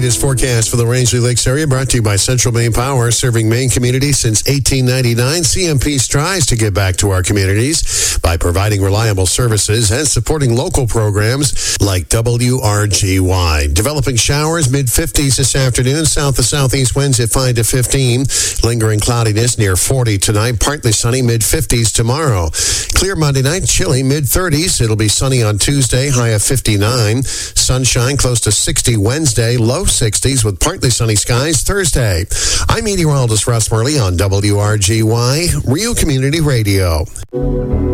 latest forecast for the Rangeley Lakes area brought to you by Central Maine Power, serving Maine communities since 1899. CMP strives to give back to our communities by providing reliable services and supporting local programs like WRGY. Developing showers, mid-50s this afternoon. South to southeast winds at 5 to 15. Lingering cloudiness near 40 tonight. Partly sunny, mid-50s tomorrow. Clear Monday night, chilly, mid-30s. It'll be sunny on Tuesday, high of 59. Sunshine close to 60 Wednesday, low 60s with partly sunny skies Thursday. I'm meteorologist Russ Murley on WRGY, Real Community Radio.